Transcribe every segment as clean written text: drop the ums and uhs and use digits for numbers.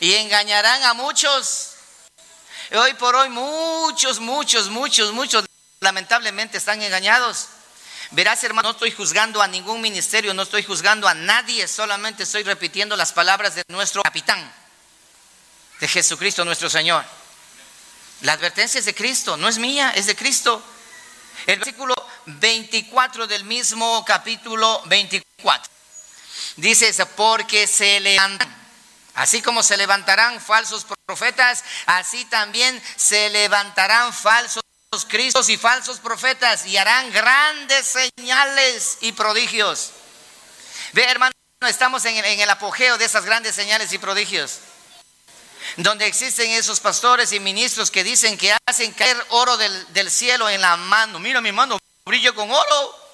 y engañarán a muchos. Hoy por hoy muchos lamentablemente están engañados. Verás, hermano, no estoy juzgando a ningún ministerio, no estoy juzgando a nadie, solamente estoy repitiendo las palabras de nuestro capitán, de Jesucristo nuestro Señor. La advertencia es de Cristo, no es mía, es de Cristo. El versículo 24 del mismo capítulo 24 dice: porque se levantan, así como se levantarán falsos profetas, así también se levantarán falsos cristos y falsos profetas, y harán grandes señales y prodigios. Ve, hermano, estamos en el apogeo de esas grandes señales y prodigios, donde existen esos pastores y ministros que dicen que hacen caer oro del cielo en la mano. Mira, mi mano brilla con oro.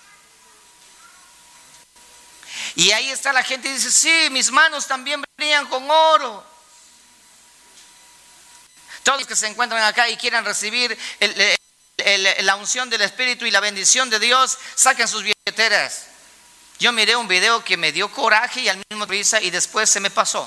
Y ahí está la gente y dice: sí, mis manos también brillan con oro. Todos los que se encuentran acá y quieran recibir la unción del Espíritu y la bendición de Dios, saquen sus billeteras. Yo miré un video que me dio coraje y al mismo risa, y después se me pasó.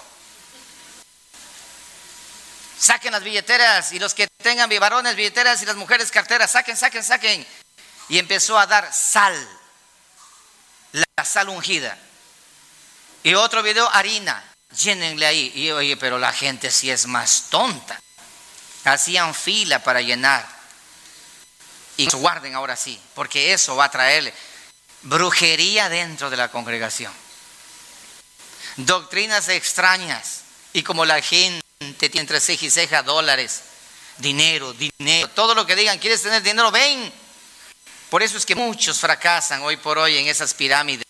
Saquen las billeteras, y los que tengan varones billeteras y las mujeres carteras, saquen. Y empezó a dar sal, la sal ungida. Y otro video, harina, llénenle ahí. Y oye, pero la gente sí es más tonta. Hacían fila para llenar. Y guarden ahora sí, porque eso va a traerle brujería dentro de la congregación. Doctrinas extrañas. Y como la gente tiene entre ceja y ceja dólares, dinero, todo lo que digan: ¿quieres tener dinero? Ven. Por eso es que muchos fracasan hoy por hoy en esas pirámides.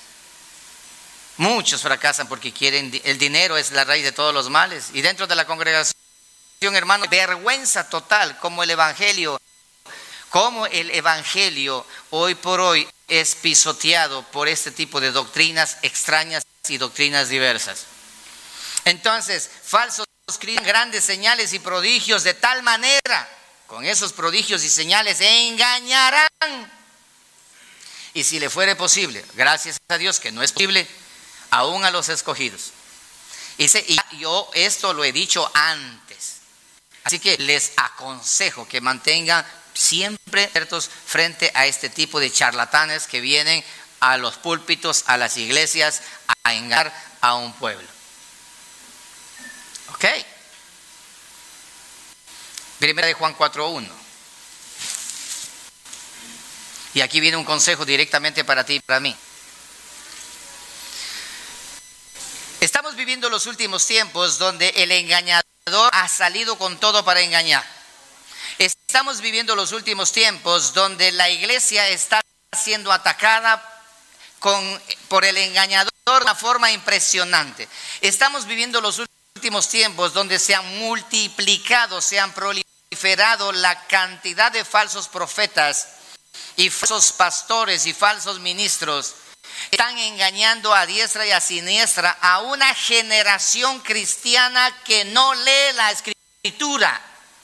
Muchos fracasan porque quieren, el dinero es la raíz de todos los males. Y dentro de la congregación, hermano, vergüenza total como el evangelio hoy por hoy es pisoteado por este tipo de doctrinas extrañas y doctrinas diversas. Entonces, falsos crían grandes señales y prodigios, de tal manera, con esos prodigios y señales engañarán. Y si le fuere posible, gracias a Dios que no es posible, aún a los escogidos. Y yo esto lo he dicho antes. Así que les aconsejo que mantengan siempre abiertos frente a este tipo de charlatanes que vienen a los púlpitos, a las iglesias, a engañar a un pueblo. ¿Ok? Primera de Juan 4:1. Y aquí viene un consejo directamente para ti y para mí. Estamos viviendo los últimos tiempos donde el engañador ha salido con todo para engañar. Estamos viviendo los últimos tiempos donde la iglesia está siendo atacada por el engañador de una forma impresionante. Estamos viviendo los últimos tiempos donde se han multiplicado, se han proliferado la cantidad de falsos profetas y falsos pastores y falsos ministros. Están engañando a diestra y a siniestra a una generación cristiana que no lee la escritura,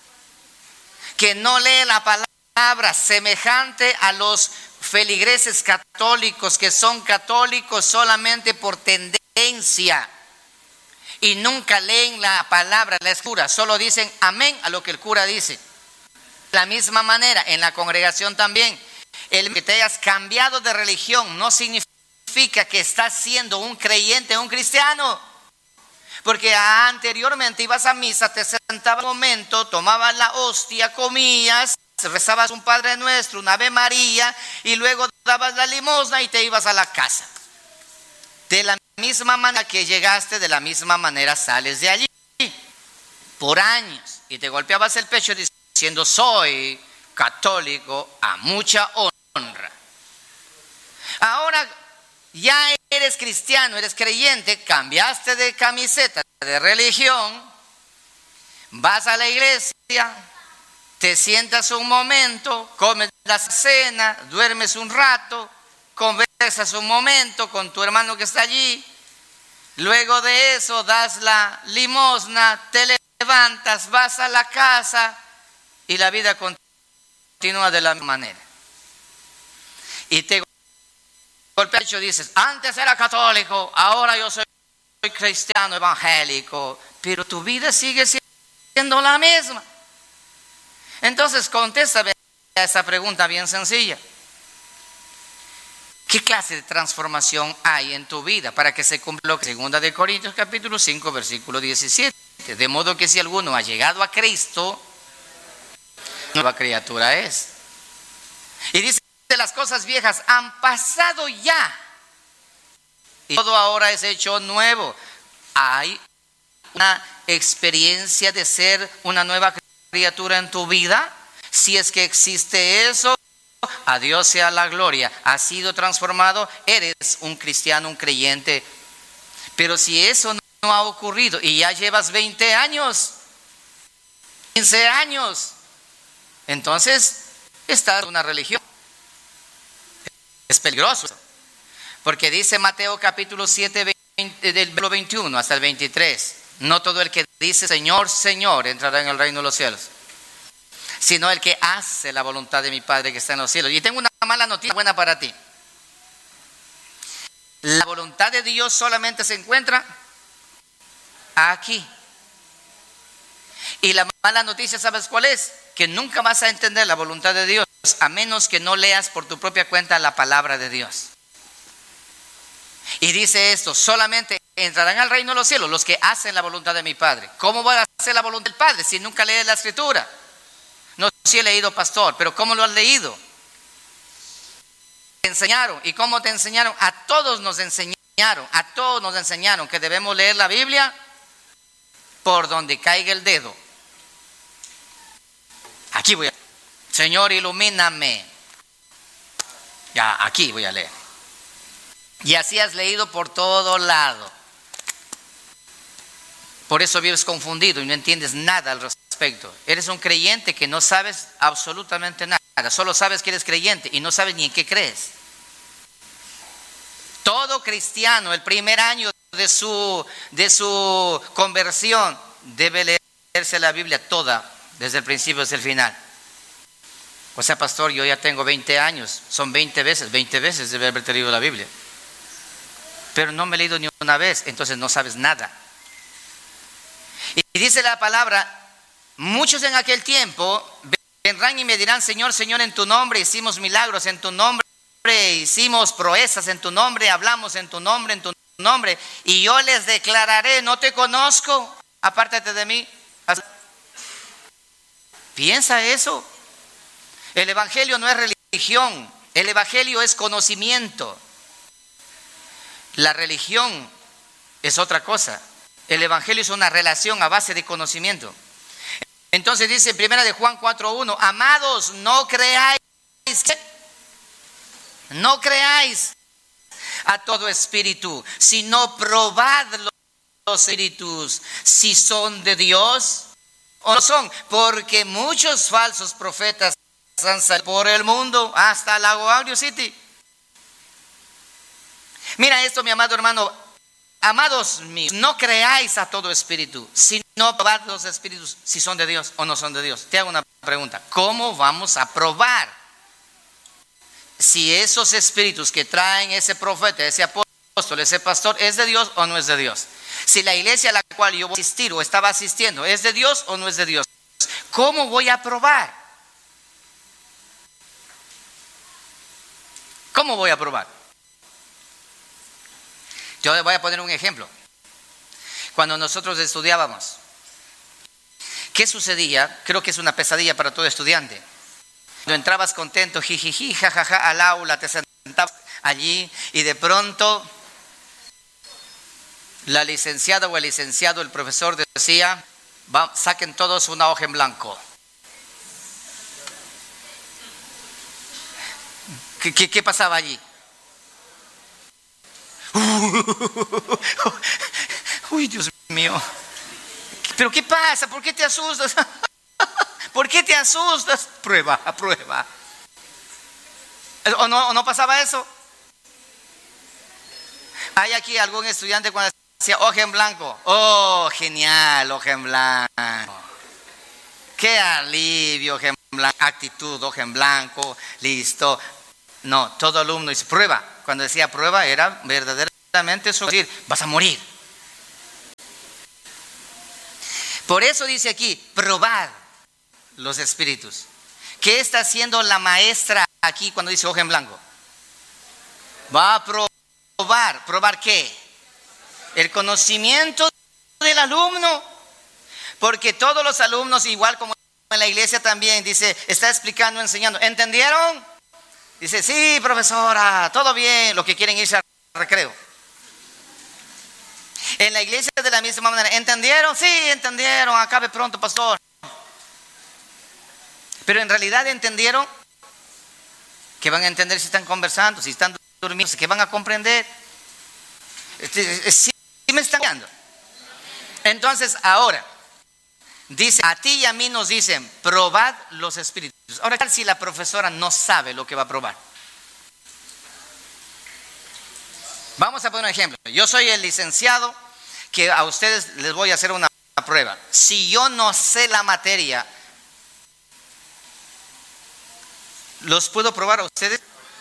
que no lee la palabra, semejante a los feligreses católicos que son católicos solamente por tendencia y nunca leen la palabra, la escritura, solo dicen amén a lo que el cura dice. De la misma manera, en la congregación también, el que te hayas cambiado de religión no significa que estás siendo un creyente, un cristiano, porque anteriormente ibas a misa, te sentabas un momento, tomabas la hostia, comías, rezabas un Padre Nuestro, una Ave María, y luego dabas la limosna y te ibas a la casa. De la misma manera que llegaste, de la misma manera sales de allí por años, y te golpeabas el pecho diciendo: soy católico a mucha honra. Ahora ya eres cristiano, eres creyente, cambiaste de camiseta, de religión, vas a la iglesia, te sientas un momento, comes la cena, duermes un rato, conversas un momento con tu hermano que está allí, luego de eso das la limosna, te levantas, vas a la casa y la vida continúa de la misma manera. Y te golpea el pecho y dices: antes era católico, ahora yo soy cristiano evangélico, pero tu vida sigue siendo la misma. Entonces, contéstame a esa pregunta bien sencilla. ¿Qué clase de transformación hay en tu vida para que se cumpla lo que 2 de Corintios capítulo 5 versículo 17? De modo que si alguno ha llegado a Cristo, nueva criatura es. Y dice, las cosas viejas han pasado ya y todo ahora es hecho nuevo. Hay una experiencia de ser una nueva criatura en tu vida. Si es que existe eso, a Dios sea la gloria. Has sido transformado, eres un cristiano, un creyente. Pero si eso no ha ocurrido y ya llevas 20 años, 15 años, entonces estás en una religión. Es peligroso. Porque dice Mateo capítulo 7, del 21 hasta el 23. No todo el que dice Señor, Señor entrará en el reino de los cielos, sino el que hace la voluntad de mi Padre que está en los cielos. Y tengo una mala noticia buena para ti. La voluntad de Dios solamente se encuentra aquí. Y la mala noticia, ¿sabes cuál es? Que nunca vas a entender la voluntad de Dios a menos que no leas por tu propia cuenta la palabra de Dios. Y dice esto, solamente entrarán al reino de los cielos los que hacen la voluntad de mi Padre. ¿Cómo voy a hacer la voluntad del Padre si nunca lees la Escritura? No, sí he leído, pastor, pero ¿cómo lo has leído? Te enseñaron. ¿Y cómo te enseñaron? A todos nos enseñaron que debemos leer la Biblia por donde caiga el dedo. Aquí voy a... Señor, ilumíname. Ya, aquí voy a leer. Y así has leído por todo lado. Por eso vives confundido y no entiendes nada al respecto. Eres un creyente que no sabes absolutamente nada. Solo sabes que eres creyente y no sabes ni en qué crees. Todo cristiano, el primer año de su conversión, debe leerse la Biblia toda, desde el principio hasta el final. O sea, pastor, yo ya tengo 20 años. Son 20 veces debe haber leído la Biblia. Pero no me he leído ni una vez, entonces no sabes nada. Y dice la palabra, muchos en aquel tiempo vendrán y me dirán, Señor, Señor, en tu nombre hicimos milagros, en tu nombre hicimos proezas, en tu nombre hablamos, en tu nombre. Y yo les declararé, no te conozco, apártate de mí. Piensa eso. El evangelio no es religión, el evangelio es conocimiento. La religión es otra cosa. El evangelio es una relación a base de conocimiento. Entonces dice en 1 de Juan 4:1, amados, no creáis a todo espíritu, sino probad los espíritus, si son de Dios o no son, porque muchos falsos profetas han salido por el mundo, hasta Lago Agrio City. Mira esto, mi amado hermano. Amados míos, no creáis a todo espíritu, sino probad los espíritus si son de Dios o no son de Dios. Te hago una pregunta. ¿Cómo vamos a probar si esos espíritus que traen ese profeta, ese apóstol, ese pastor, es de Dios o no es de Dios? Si la iglesia a la cual yo voy a asistir o estaba asistiendo, ¿es de Dios o no es de Dios? ¿Cómo voy a probar? ¿Cómo voy a probar? Yo les voy a poner un ejemplo. Cuando nosotros estudiábamos, ¿qué sucedía? Creo que es una pesadilla para todo estudiante. Cuando entrabas contento, jijiji, jajaja, al aula, te sentabas allí y de pronto la licenciada o el licenciado, el profesor decía, saquen todos una hoja en blanco. ¿Qué pasaba allí? Uy, Dios mío. ¿Pero qué pasa? ¿Por qué te asustas? ¿Por qué te asustas? Prueba. ¿O no pasaba eso? ¿Hay aquí algún estudiante cuando decía hoja en blanco? Oh, genial, hoja en blanco. Qué alivio, hoja en blanco. Actitud, hoja en blanco, listo. No, todo alumno dice prueba. Cuando decía prueba era verdaderamente eso, decir, vas a morir. Por eso dice aquí, probad los espíritus. ¿Qué está haciendo la maestra aquí cuando dice hoja en blanco? Va a probar. ¿Probar qué? El conocimiento del alumno. Porque todos los alumnos, igual como en la iglesia también, dice, está explicando, enseñando. ¿Entendieron? Dice, sí, profesora, todo bien. Lo que quieren irse al recreo. En la iglesia de la misma manera, ¿entendieron? Sí, entendieron, acabe pronto, pastor. Pero en realidad entendieron que van a entender si están conversando, si están durmiendo, que van a comprender. Sí me están guiando. Entonces ahora, dice, a ti y a mí nos dicen, probad los espíritus. Ahora, ¿qué tal si la profesora no sabe lo que va a probar? Vamos a poner un ejemplo. Yo soy el licenciado que a ustedes les voy a hacer una prueba. Si yo no sé la materia, ¿los puedo probar a ustedes?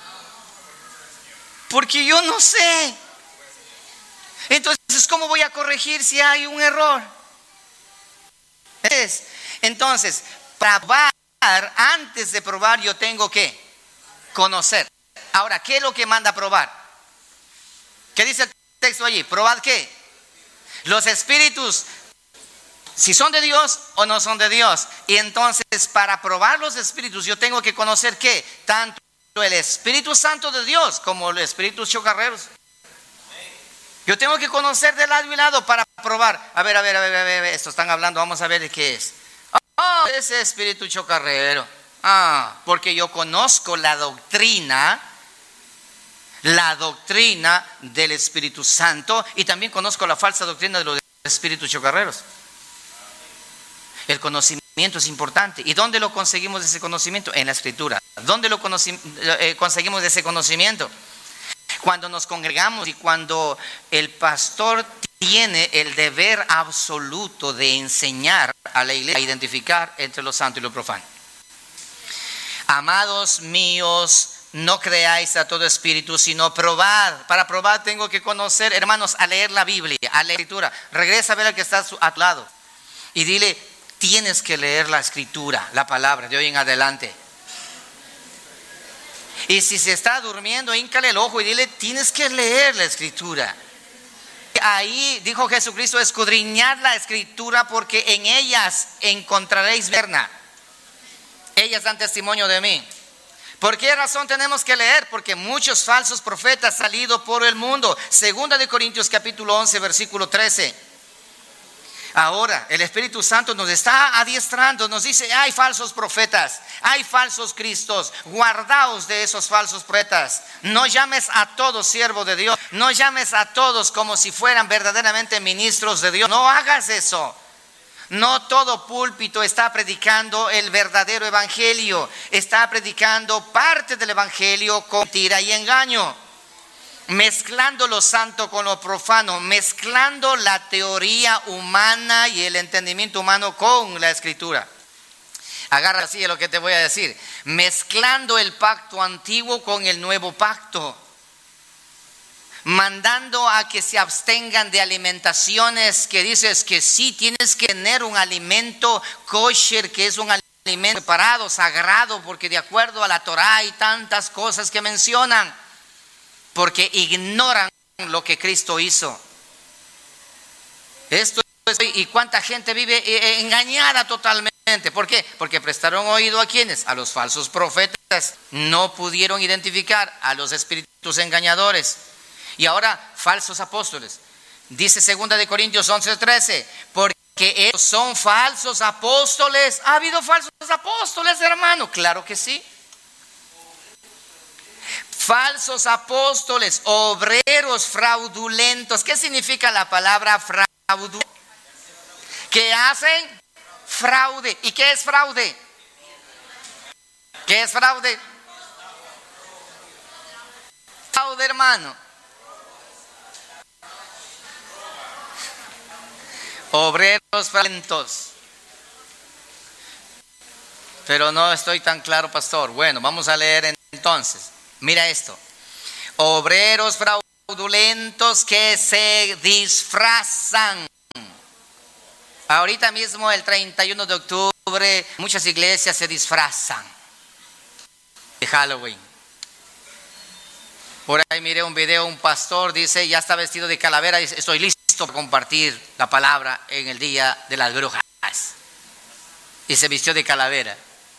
Porque yo no sé. Entonces, ¿cómo voy a corregir si hay un error? Entonces, para probar, antes de probar, yo tengo que conocer. Ahora, ¿qué es lo que manda a probar? ¿Qué dice el texto allí? ¿Probad qué? Los espíritus, si son de Dios o no son de Dios. Y entonces, para probar los espíritus, yo tengo que conocer ¿qué? Tanto el Espíritu Santo de Dios como los espíritus chocarreros. Yo tengo que conocer de lado y lado para probar. A ver, esto están hablando, vamos a ver de qué es. Ese espíritu chocarrero. Porque yo conozco la doctrina del Espíritu Santo y también conozco la falsa doctrina de los espíritus chocarreros. El conocimiento es importante. ¿Y dónde lo conseguimos ese conocimiento? En la Escritura. ¿Dónde lo conseguimos ese conocimiento? Cuando nos congregamos y cuando el pastor tiene el deber absoluto de enseñar a la iglesia a identificar entre lo santo y lo profano. Amados míos, no creáis a todo espíritu, sino probad. Para probar tengo que conocer, hermanos, a leer la Biblia, a la Escritura. Regresa a ver al que está a tu lado y dile, tienes que leer la Escritura, la palabra de hoy en adelante. Y si se está durmiendo, híncale el ojo y dile, tienes que leer la Escritura. Ahí dijo Jesucristo, escudriñad la Escritura porque en ellas encontraréis verdad. Ellas dan testimonio de mí. ¿Por qué razón tenemos que leer? Porque muchos falsos profetas han salido por el mundo. Segunda de Corintios capítulo 11 versículo 13. Ahora el Espíritu Santo nos está adiestrando, nos dice, hay falsos profetas, hay falsos cristos, guardaos de esos falsos profetas. No llames a todos siervos de Dios, no llames a todos como si fueran verdaderamente ministros de Dios. No hagas eso. No todo púlpito está predicando el verdadero evangelio, está predicando parte del evangelio con mentira y engaño. Mezclando lo santo con lo profano, mezclando la teoría humana y el entendimiento humano con la Escritura. Agarra así lo que te voy a decir. Mezclando el pacto antiguo con el nuevo pacto. Mandando a que se abstengan de alimentaciones que dices que sí tienes que tener un alimento kosher, que es un alimento separado, sagrado, porque de acuerdo a la Torah hay tantas cosas que mencionan. Porque ignoran lo que Cristo hizo. Esto es, y cuánta gente vive engañada totalmente. ¿Por qué? Porque prestaron oído a quienes, a los falsos profetas. No pudieron identificar a los espíritus engañadores. Y ahora falsos apóstoles. Dice 2 de Corintios 11:13, porque ellos son falsos apóstoles. ¿Ha habido falsos apóstoles, hermano? Claro que sí. Falsos apóstoles, obreros fraudulentos. ¿Qué significa la palabra fraude? ¿Qué hacen? Fraude. ¿Y qué es fraude? ¿Qué es fraude? Fraude, hermano. Obreros fraudulentos. Pero no estoy tan claro, pastor. Bueno, vamos a leer entonces. Mira esto. Obreros fraudulentos que se disfrazan Ahorita mismo, el 31 de octubre, muchas iglesias se disfrazan de Halloween. Por ahí miré un video, un pastor dice, ya está vestido de calavera, dice, estoy listo para compartir la palabra en el día de las brujas. Y se vistió de calavera.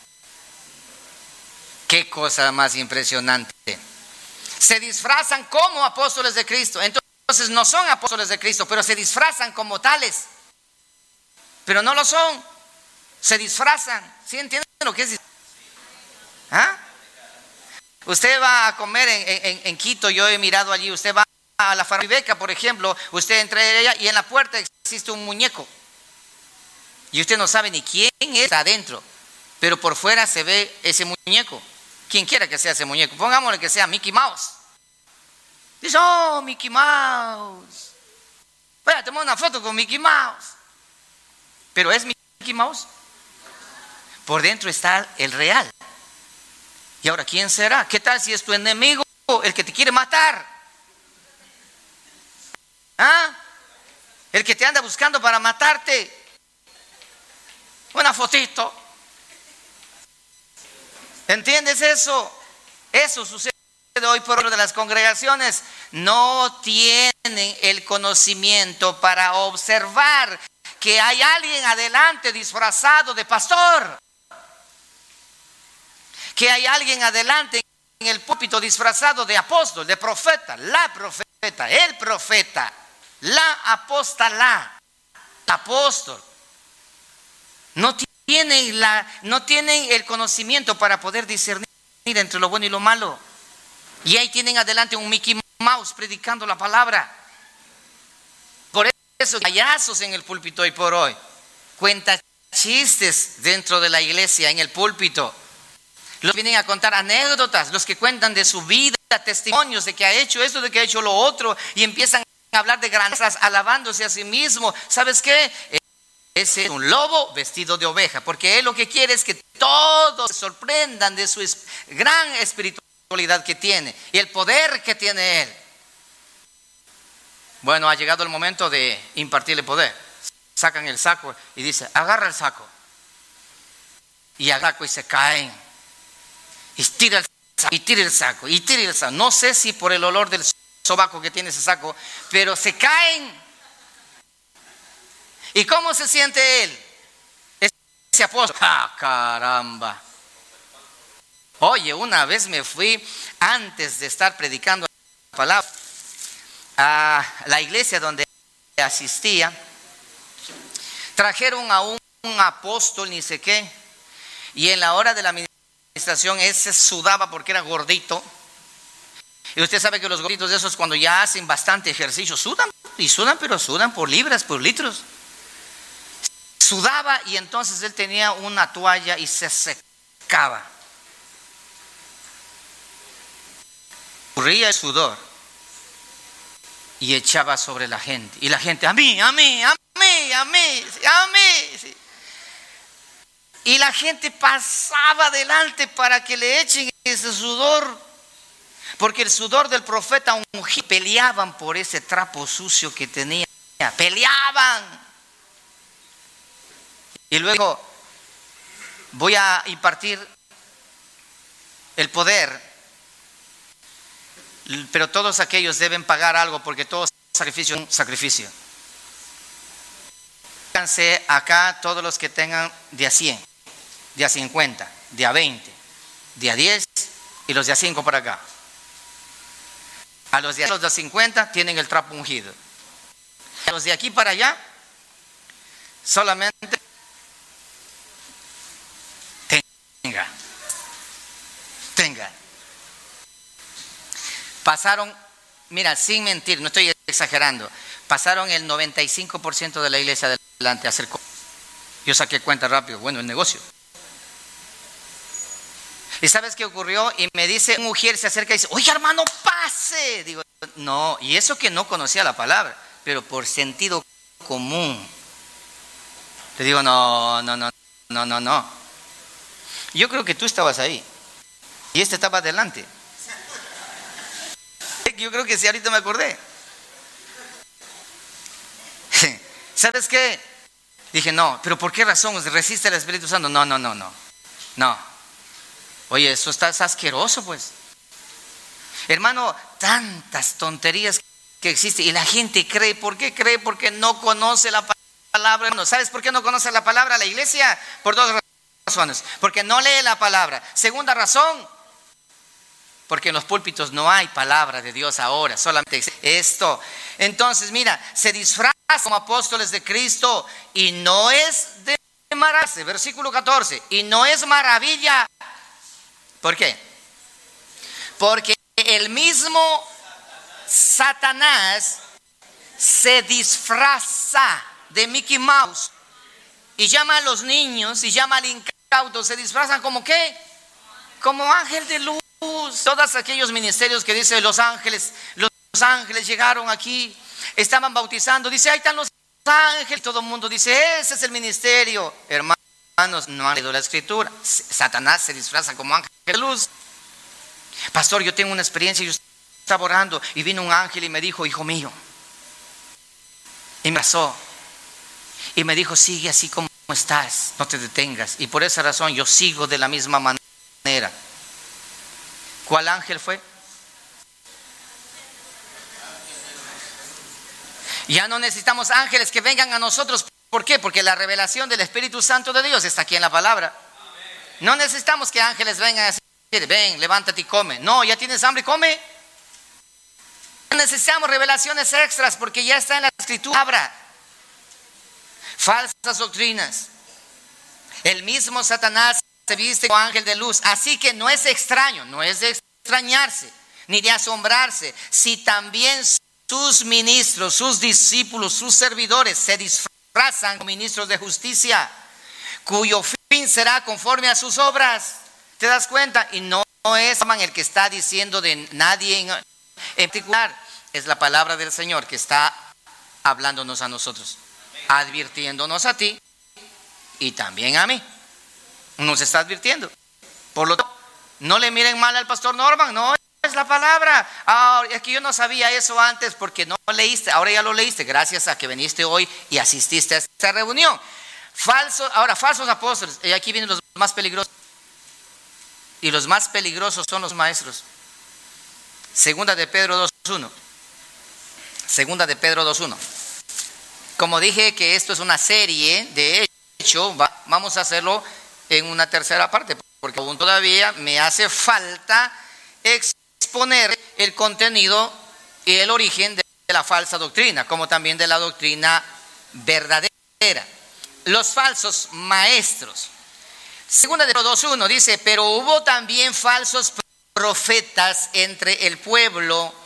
Qué cosa más impresionante. Se disfrazan como apóstoles de Cristo. Entonces no son apóstoles de Cristo, pero se disfrazan como tales. Pero no lo son. Se disfrazan. ¿Sí entienden lo que es? ¿Ah? Usted va a comer en Quito, yo he mirado allí, usted va a la Farribeca, por ejemplo, usted entra allá y en la puerta existe un muñeco. Y usted no sabe ni quién está adentro, pero por fuera se ve ese muñeco. Quien quiera que sea ese muñeco, pongámosle que sea Mickey Mouse. Dice, oh, Mickey Mouse. Voy a tomar una foto con Mickey Mouse. Pero ¿es Mickey Mouse? Por dentro está el real. Y ahora, ¿quién será? ¿Qué tal si es tu enemigo, el que te quiere matar? ¿Ah? El que te anda buscando para matarte. Una fotito. ¿Entiendes eso? Eso sucede hoy por hoy de las congregaciones. No tienen el conocimiento para observar que hay alguien adelante disfrazado de pastor. Que hay alguien adelante en el púlpito disfrazado de apóstol, de profeta, la profeta, el profeta, la apóstola, apóstol. No tienen el conocimiento para poder discernir entre lo bueno y lo malo. Y ahí tienen adelante un Mickey Mouse predicando la palabra. Por eso hay payasos en el púlpito hoy por hoy. Cuenta chistes dentro de la iglesia, en el púlpito. Los que vienen a contar anécdotas, los que cuentan de su vida, testimonios de que ha hecho esto, de que ha hecho lo otro, y empiezan a hablar de grandezas, alabándose a sí mismo. ¿Sabes qué? Ese es un lobo vestido de oveja, porque él lo que quiere es que todos se sorprendan de su gran espiritualidad que tiene y el poder que tiene él. Bueno, ha llegado el momento de impartirle poder. Sacan el saco y dice, agarra el saco. Y agarra el saco y se caen. Y tira el saco, y tira el saco, y tira el saco. No sé si por el olor del sobaco que tiene ese saco, pero se caen. ¿Y cómo se siente él? Ese apóstol. ¡Ah, caramba! Oye, una vez me fui, antes de estar predicando la palabra, a la iglesia donde asistía. Trajeron a un apóstol, ni sé qué, y en la hora de la administración ese sudaba porque era gordito. Y usted sabe que los gorditos de esos, cuando ya hacen bastante ejercicio, sudan, y sudan, pero sudan por libras, por litros. Sudaba, y entonces él tenía una toalla y se secaba. Corría el sudor y echaba sobre la gente. Y la gente, a mí. Sí. Y la gente pasaba adelante para que le echen ese sudor. Porque el sudor del profeta ungido, peleaban por ese trapo sucio que tenía. Peleaban. Y luego voy a impartir el poder. Pero todos aquellos deben pagar algo, porque todo sacrificio es un sacrificio. Fíjense acá todos los que tengan de a 100, de a 50, de a 20, de a 10 y los de a 5 para acá. A los de 50 tienen el trapo ungido. A los de aquí para allá solamente tenga. Pasaron, mira, sin mentir, no estoy exagerando, pasaron el 95% de la iglesia adelante a hacer cosas. Yo saqué cuenta rápido, bueno, el negocio. ¿Y sabes qué ocurrió? Y me dice, una mujer se acerca y dice, oye hermano, pase. Digo, no, y eso que no conocía la palabra, pero por sentido común. Te digo, no. Yo creo que tú estabas ahí y este estaba adelante. Yo creo que sí, ahorita me acordé. ¿Sabes qué? Dije, no, pero ¿por qué razón resiste el Espíritu Santo? No. Oye, eso está asqueroso, pues. Hermano, tantas tonterías que existen y la gente cree. ¿Por qué cree? Porque no conoce la palabra. No, ¿sabes por qué no conoce la palabra la iglesia? Por dos razones. Porque no lee la palabra. Segunda razón, porque en los púlpitos no hay palabra de Dios ahora, solamente esto. Entonces, mira, se disfrazan como apóstoles de Cristo y no es de maravilla. Versículo 14, y no es maravilla. ¿Por qué? Porque el mismo Satanás se disfraza de Mickey Mouse y llama a los niños y llama al incauto. Se disfrazan como ¿qué? Como ángel de luz. Todos aquellos ministerios que dice los ángeles llegaron aquí, estaban bautizando, dice ahí están los ángeles, todo el mundo dice ese es el ministerio. Hermanos, no han leído la escritura. Satanás se disfraza como ángel de luz. Pastor, yo tengo una experiencia, yo estaba orando y vino un ángel y me dijo, hijo mío, y me abrazó y me dijo, sigue así como estás, no te detengas. Y por esa razón yo sigo de la misma manera. ¿Cuál ángel fue? Ya no necesitamos ángeles que vengan a nosotros. ¿Por qué? Porque la revelación del Espíritu Santo de Dios está aquí en la palabra. No necesitamos que ángeles vengan a decir, ven, levántate y come. No, ya tienes hambre y come. No necesitamos revelaciones extras porque ya está en la escritura. Falsas doctrinas. El mismo Satanás se viste como ángel de luz, así que no es extraño, no es de extrañarse ni de asombrarse si también sus ministros, sus discípulos, sus servidores se disfrazan como ministros de justicia, cuyo fin será conforme a sus obras. ¿Te das cuenta? Y no es el que está diciendo de nadie en particular, es la palabra del Señor que está hablándonos a nosotros, advirtiéndonos a ti y también a mí. Nos está advirtiendo. Por lo tanto, no le miren mal al pastor Norman, no es la palabra. Es que yo no sabía eso antes porque no leíste, ahora ya lo leíste, gracias a que viniste hoy y asististe a esta reunión. Falsos apóstoles, y aquí vienen los más peligrosos. Y los más peligrosos son los maestros. Segunda de Pedro 2:1. Segunda de Pedro 2:1. Como dije que esto es una serie, de hecho, vamos a hacerlo en una tercera parte, porque aún todavía me hace falta exponer el contenido y el origen de la falsa doctrina, como también de la doctrina verdadera. Los falsos maestros. Segunda de Pedro 2:1 dice, pero hubo también falsos profetas entre el pueblo,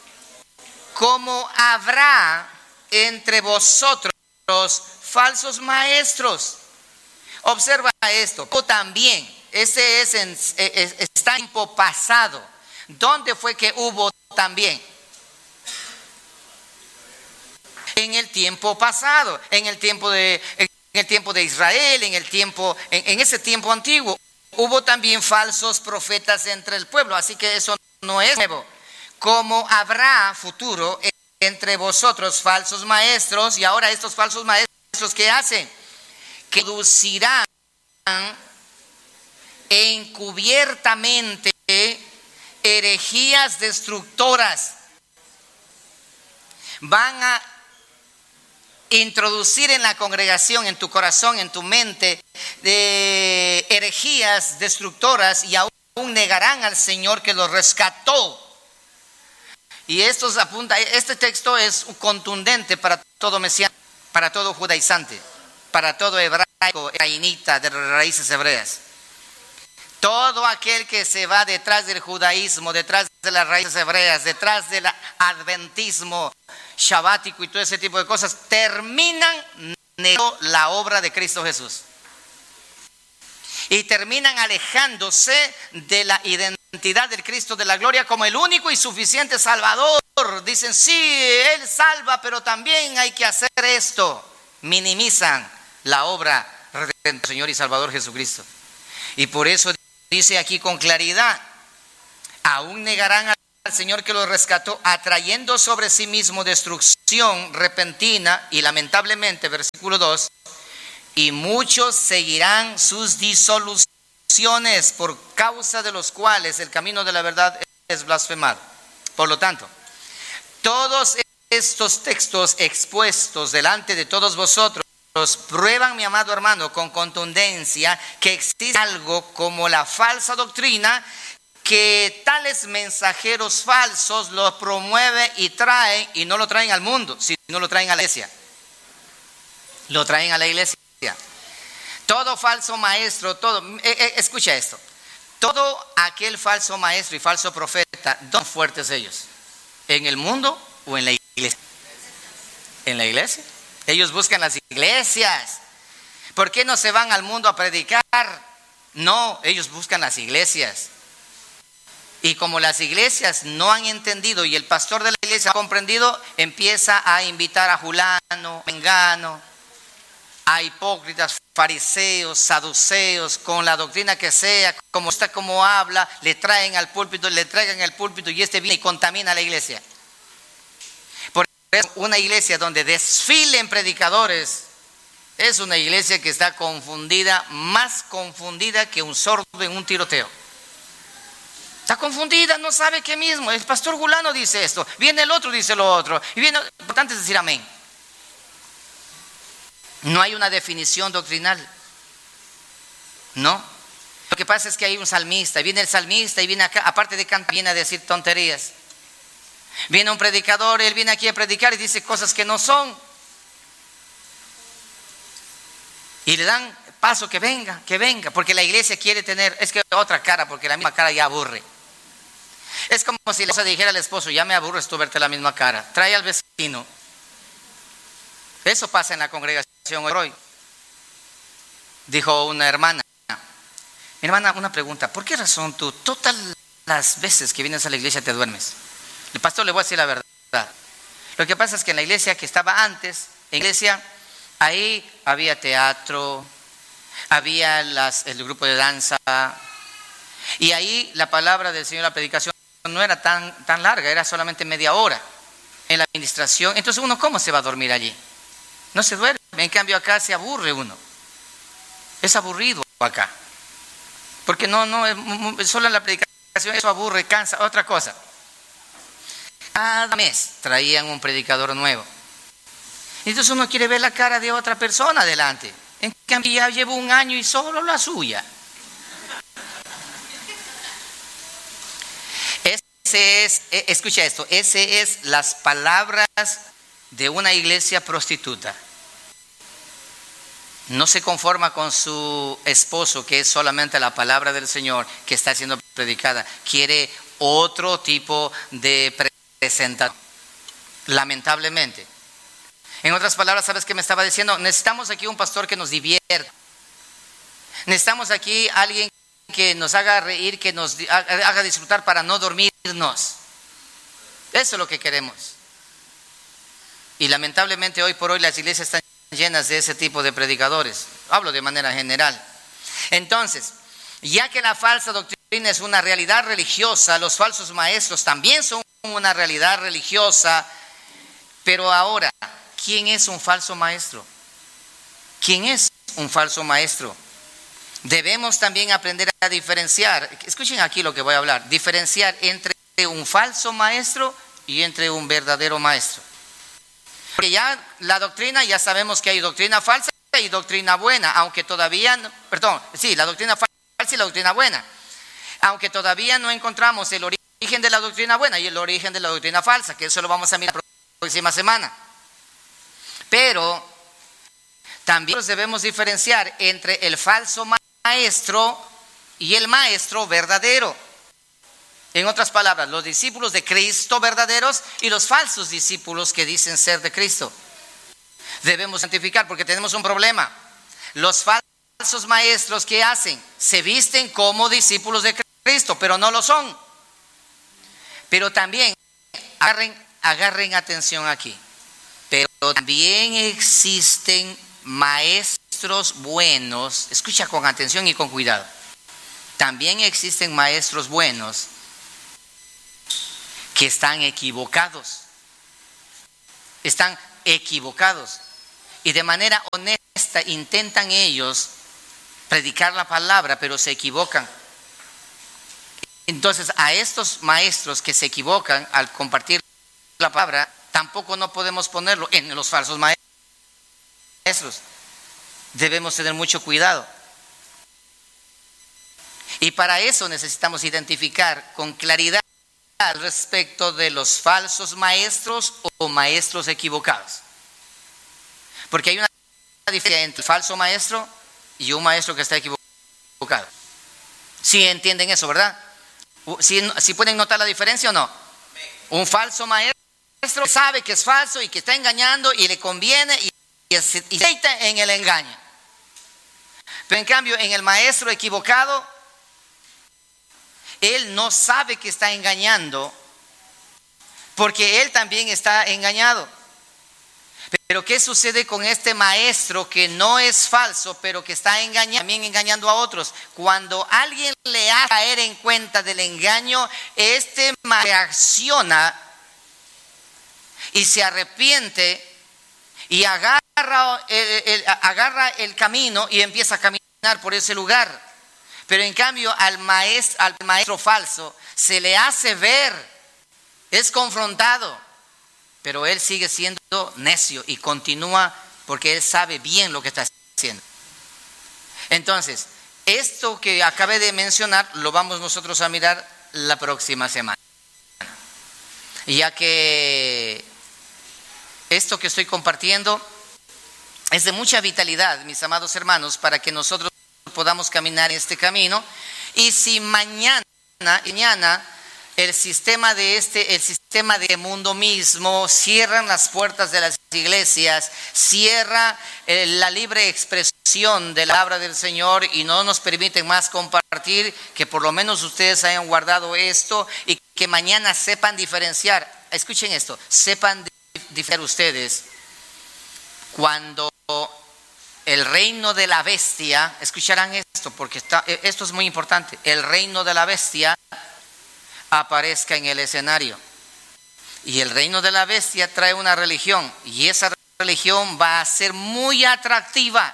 como habrá entre vosotros falsos maestros. Observa esto, o también, este está en tiempo pasado. ¿Dónde fue que hubo también? En el tiempo pasado, en el tiempo de Israel, en ese tiempo antiguo, hubo también falsos profetas entre el pueblo, así que eso no es nuevo. Como habrá futuro entre vosotros falsos maestros, y ahora estos falsos maestros, ¿qué hacen? Que producirán encubiertamente herejías destructoras. Van a introducir en la congregación, en tu corazón, en tu mente, de herejías destructoras, y aún negarán al Señor que los rescató. Y este texto es contundente para todo mesiánico, para todo judaizante, para todo hebraico, hebrainita, de raíces hebreas. Todo aquel que se va detrás del judaísmo, detrás de las raíces hebreas, detrás del adventismo shabático y todo ese tipo de cosas, terminan negando la obra de Cristo Jesús. Y terminan alejándose de la identidad del Cristo de la gloria como el único y suficiente Salvador. Dicen, sí, Él salva, pero también hay que hacer esto. Minimizan la obra del Señor y Salvador Jesucristo. Y por eso dice aquí con claridad, aún negarán al Señor que los rescató, atrayendo sobre sí mismo destrucción repentina, y lamentablemente, versículo 2, y muchos seguirán sus disoluciones, por causa de los cuales el camino de la verdad es blasfemado. Por lo tanto, todos estos textos expuestos delante de todos vosotros prueban, mi amado hermano, con contundencia que existe algo como la falsa doctrina, que tales mensajeros falsos lo promueven y traen, y no lo traen al mundo, sino lo traen a la iglesia. Lo traen a la iglesia. Todo falso maestro, escucha esto, todo aquel falso maestro y falso profeta, ¿dónde son fuertes ellos? ¿En el mundo o en la iglesia? En la iglesia. Ellos buscan las iglesias. ¿Por qué no se van al mundo a predicar? No, ellos buscan las iglesias. Y como las iglesias no han entendido y el pastor de la iglesia ha comprendido, empieza a invitar a fulano, mengano, a hipócritas, fariseos, saduceos, con la doctrina que sea, como está, como habla, le traen al púlpito, le traigan el púlpito y viene y contamina a la iglesia. Por eso, una iglesia donde desfilen predicadores es una iglesia que está confundida, más confundida que un sordo en un tiroteo. Está confundida, no sabe qué mismo. El pastor Gulano dice esto, viene el otro, dice lo otro. Y viene, lo importante es decir amén. No hay una definición doctrinal. No. Lo que pasa es que hay un salmista, y viene el salmista y viene acá, aparte de cantar, viene a decir tonterías. Viene un predicador, él viene aquí a predicar y dice cosas que no son. Y le dan paso que venga, porque la iglesia quiere tener, es que otra cara, porque la misma cara ya aburre. Es como si la esposa dijera al esposo, ya me aburres tú verte la misma cara, trae al vecino. Eso pasa en la congregación hoy. Dijo una hermana, mi hermana, una pregunta, ¿por qué razón tú todas las veces que vienes a la iglesia te duermes? El pastor, le voy a decir la verdad. Lo que pasa es que en la iglesia que estaba antes, en la iglesia, ahí había teatro, había el grupo de danza, y ahí la palabra del Señor, la predicación, no era tan larga, era solamente media hora en la administración. Entonces uno, ¿cómo se va a dormir allí? No se duerme. En cambio acá se aburre uno. Es aburrido acá. Porque no, solo en la predicación eso aburre, cansa. Otra cosa. Cada mes traían un predicador nuevo. Entonces uno quiere ver la cara de otra persona adelante. En cambio ya llevo un año y solo la suya. Escucha esto, ese es las palabras de una iglesia prostituta. No se conforma con su esposo, que es solamente la palabra del Señor que está siendo predicada. Quiere otro tipo de presentación, lamentablemente. En otras palabras, ¿sabes qué me estaba diciendo? Necesitamos aquí un pastor que nos divierta. Necesitamos aquí alguien que nos haga reír, que nos haga disfrutar para no dormirnos. Eso es lo que queremos. Y lamentablemente hoy por hoy las iglesias están llenas de ese tipo de predicadores. Hablo de manera general. Entonces, ya que la falsa doctrina es una realidad religiosa, los falsos maestros también son una realidad religiosa. Pero ahora, ¿quién es un falso maestro? ¿Quién es un falso maestro? Debemos también aprender a diferenciar, escuchen aquí lo que voy a hablar, diferenciar entre un falso maestro y entre un verdadero maestro. Porque ya la doctrina, ya sabemos que hay doctrina falsa y doctrina buena, aunque todavía, la doctrina falsa y la doctrina buena, aunque todavía no encontramos el origen de la doctrina buena y el origen de la doctrina falsa, que eso lo vamos a mirar la próxima semana. Pero también debemos diferenciar entre el falso maestro y el maestro verdadero. En otras palabras, los discípulos de Cristo verdaderos y los falsos discípulos que dicen ser de Cristo. Debemos identificar porque tenemos un problema. Los falsos maestros, ¿qué hacen? Se visten como discípulos de Cristo, pero no lo son. Pero también, agarren atención aquí. Pero también existen maestros buenos, escucha con atención y con cuidado. También existen maestros buenos que están equivocados. Están equivocados. Y de manera honesta intentan ellos predicar la palabra, pero se equivocan. Entonces, a estos maestros que se equivocan al compartir la palabra, tampoco no podemos ponerlo en los falsos maestros. Debemos tener mucho cuidado. Y para eso necesitamos identificar con claridad respecto de los falsos maestros o maestros equivocados. Porque hay una diferencia entre el falso maestro y un maestro que está equivocado. ¿Sí entienden eso, verdad? ¿Sí pueden notar la diferencia o no? Un falso maestro sabe que es falso y que está engañando y le conviene y aceita en el engaño. Pero en cambio, en el maestro equivocado, él no sabe que está engañando porque él también está engañado. Pero ¿qué sucede con este maestro que no es falso, pero que está también engañando a otros? Cuando alguien le hace caer en cuenta del engaño, este reacciona y se arrepiente y agarra el camino y empieza a caminar por ese lugar. Pero en cambio al maestro falso se le hace ver, es confrontado, pero él sigue siendo necio y continúa porque él sabe bien lo que está haciendo. Entonces, esto que acabé de mencionar lo vamos nosotros a mirar la próxima semana. Ya que esto que estoy compartiendo es de mucha vitalidad, mis amados hermanos, para que nosotros podamos caminar en este camino. Y si mañana el sistema de mundo mismo cierran las puertas de las iglesias, cierra la libre expresión de la palabra del Señor y no nos permiten más compartir, que por lo menos ustedes hayan guardado esto y que mañana sepan diferenciar. Escuchen esto, sepan diferenciar ustedes cuando el reino de la bestia, escucharán esto porque esto es muy importante, el reino de la bestia aparezca en el escenario. Y el reino de la bestia trae una religión y esa religión va a ser muy atractiva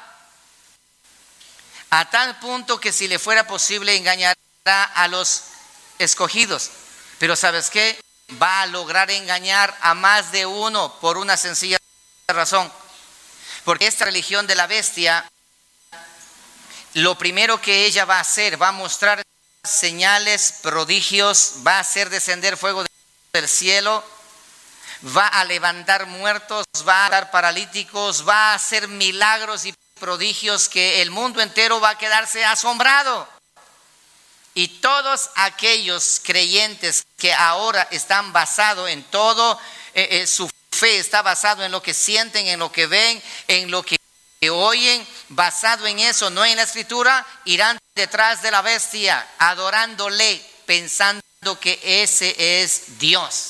a tal punto que si le fuera posible engañará a los escogidos. Pero ¿sabes qué? Va a lograr engañar a más de uno por una sencilla razón. Porque esta religión de la bestia, lo primero que ella va a hacer, va a mostrar señales, prodigios, va a hacer descender fuego del cielo, va a levantar muertos, va a dar paralíticos, va a hacer milagros y prodigios que el mundo entero va a quedarse asombrado. Y todos aquellos creyentes que ahora están basados en todo, su fe está basado en lo que sienten, en lo que ven, en lo que oyen, basado en eso, no en la escritura, irán detrás de la bestia, adorándole, pensando que ese es Dios.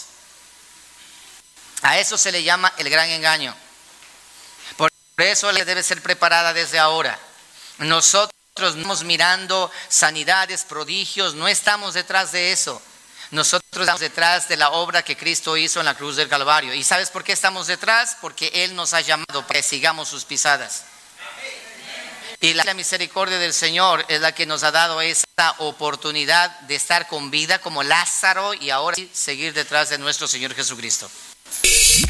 A eso se le llama el gran engaño. Por eso le debe ser preparada desde ahora. Nosotros no estamos mirando sanidades, prodigios, no estamos detrás de eso. Nosotros estamos detrás de la obra que Cristo hizo en la cruz del Calvario. ¿Y sabes por qué estamos detrás? Porque Él nos ha llamado para que sigamos sus pisadas. Y la misericordia del Señor es la que nos ha dado esta oportunidad de estar con vida como Lázaro y ahora sí seguir detrás de nuestro Señor Jesucristo.